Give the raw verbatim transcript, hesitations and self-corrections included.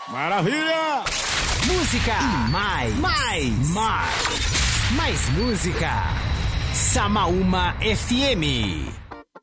Maravilha! Música e mais, mais, mais, mais música. Samaúma F M.